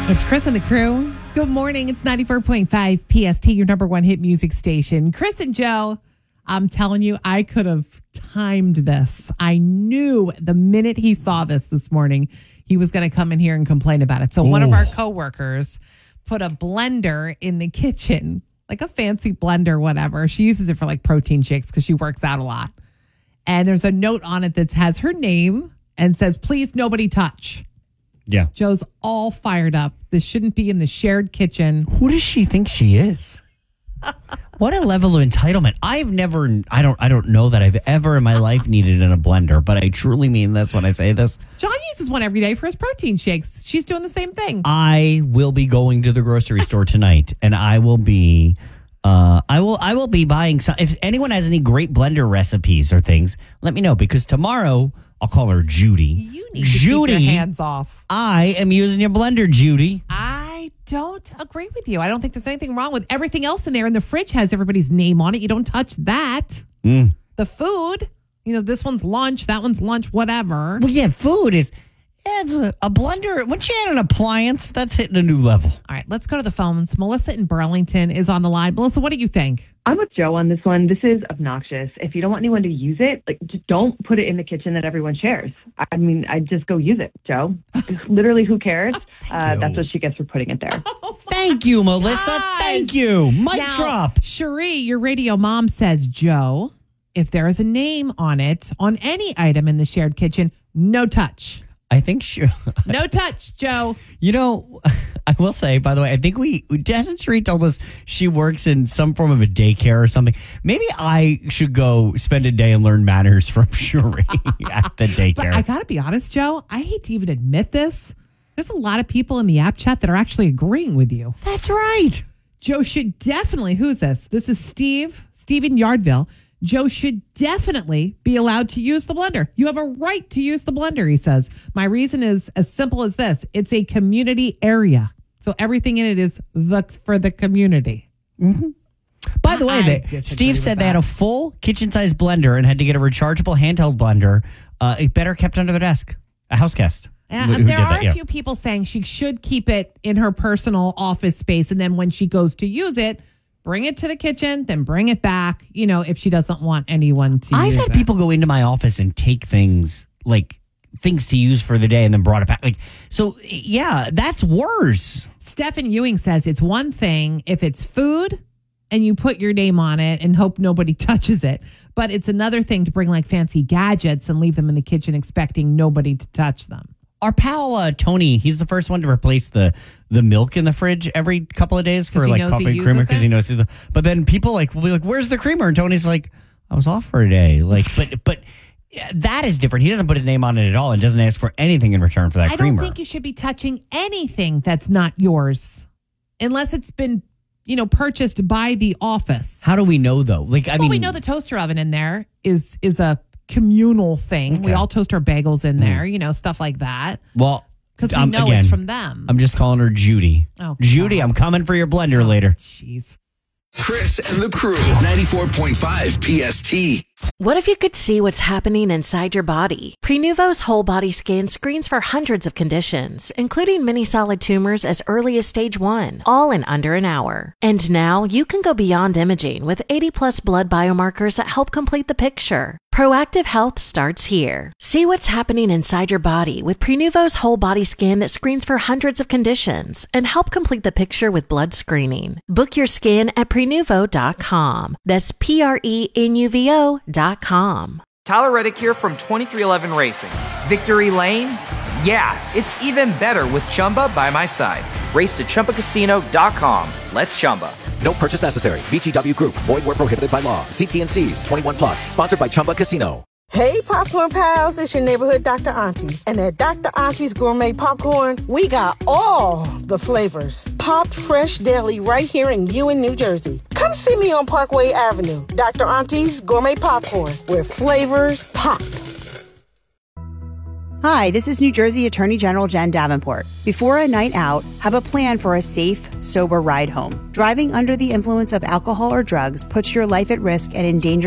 It's Chris and the crew. Good morning. It's 94.5 PST, your number one hit music station. Chris and Joe, I'm telling you, I could have timed this. I knew the minute he saw this morning, he was going to come in here and complain about it. So one of our coworkers put a blender in the kitchen, like a fancy blender, whatever. She uses it for like protein shakes because she works out a lot. And there's a note on it that has her name and says, please, nobody touch. Yeah. Joe's all fired up. This shouldn't be in the shared kitchen. Who does she think she is? What a level of entitlement. I don't know that I've ever in my life needed in a blender, but I truly mean this when I say this. John uses one every day for his protein shakes. She's doing the same thing. I will be going to the grocery store tonight, and I will be I will be buying some. If anyone has any great blender recipes or things, let me know, because tomorrow I'll call her Judy. You need to keep your hands off. I am using your blender, Judy. I don't agree with you. I don't think there's anything wrong with everything else in there. And the fridge has everybody's name on it. You don't touch that. The food, this one's lunch, that one's lunch, whatever. Well, yeah, food is... It's a blender. Once you add an appliance, that's hitting a new level. All right, let's go to the phones. Melissa in Burlington is on the line. Melissa, what do you think? I'm with Joe on this one. This is obnoxious. If you don't want anyone to use it, just don't put it in the kitchen that everyone shares. I mean, I'd just go use it, Joe. Literally, who cares? That's what she gets for putting it there. Thank you, Melissa. Thank you. Mic drop. Cherie, your radio mom says, Joe, if there is a name on it, on any item in the shared kitchen, no touch. I think sure. No touch, Joe. I will say, by the way, I think hasn't Cherie told us she works in some form of a daycare or something. Maybe I should go spend a day and learn manners from Cherie at the daycare. But I got to be honest, Joe, I hate to even admit this. There's a lot of people in the app chat that are actually agreeing with you. That's right. Joe should definitely, who's this? This is Steve in Yardville. Joe should definitely be allowed to use the blender. You have a right to use the blender, he says. My reason is as simple as this. It's a community area. So everything in it is for the community. Mm-hmm. By the way, Steve said they had a full kitchen-sized blender and had to get a rechargeable handheld blender. It better kept under their desk. A house guest. There are a few people saying she should keep it in her personal office space. And then when she goes to use it, bring it to the kitchen, then bring it back, if she doesn't want anyone to use it. I've had people go into my office and take things to use for the day and then brought it back. Yeah, that's worse. Stephen Ewing says it's one thing if it's food and you put your name on it and hope nobody touches it. But it's another thing to bring fancy gadgets and leave them in the kitchen expecting nobody to touch them. Our pal Tony, he's the first one to replace the milk in the fridge every couple of days for coffee and creamer because he knows he's but then people will be like, where's the creamer? And Tony's like, I was off for a day. But that is different. He doesn't put his name on it at all and doesn't ask for anything in return for that creamer. I don't think you should be touching anything that's not yours unless it's been purchased by the office. How do we know though? We know the toaster oven in there is a communal thing. Okay. We all toast our bagels in there, stuff like that. Well, because we know it's from them. I'm just calling her Judy. Oh, Judy, I'm coming for your blender later. Jeez. Chris and the crew, 94.5 PST. What if you could see what's happening inside your body? Prenuvo's whole body scan screens for hundreds of conditions, including many solid tumors as early as stage 1, all in under an hour. And now you can go beyond imaging with 80 plus blood biomarkers that help complete the picture. Proactive health starts here. See what's happening inside your body with Prenuvo's whole body scan that screens for hundreds of conditions and help complete the picture with blood screening. Book your scan at Prenuvo.com. That's Prenuvo.com. Tyler Reddick here from 2311 Racing. Victory Lane? Yeah, it's even better with Chumba by my side. Race to ChumbaCasino.com. Let's Chumba. No purchase necessary. VGW Group. Void where prohibited by law. See T&Cs. 21 plus. Sponsored by Chumba Casino. Hey, Popcorn Pals. It's your neighborhood Dr. Auntie. And at Dr. Auntie's Gourmet Popcorn, we got all the flavors. Popped fresh daily right here in Ewen, New Jersey. Come see me on Parkway Avenue. Dr. Auntie's Gourmet Popcorn, where flavors pop. Hi, this is New Jersey Attorney General Jen Davenport. Before a night out, have a plan for a safe, sober ride home. Driving under the influence of alcohol or drugs puts your life at risk and endangers